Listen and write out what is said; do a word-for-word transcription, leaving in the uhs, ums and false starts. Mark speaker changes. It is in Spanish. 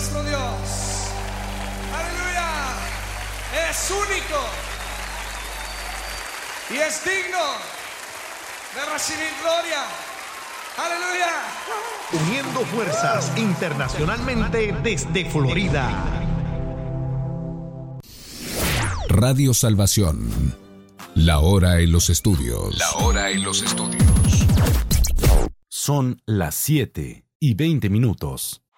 Speaker 1: nuestro Dios. Aleluya. Es único y es digno de recibir gloria. Aleluya.
Speaker 2: Uniendo fuerzas internacionalmente desde Florida.
Speaker 3: Radio Salvación. La hora en los estudios.
Speaker 4: La hora en los estudios.
Speaker 5: Son las siete y veinte minutos.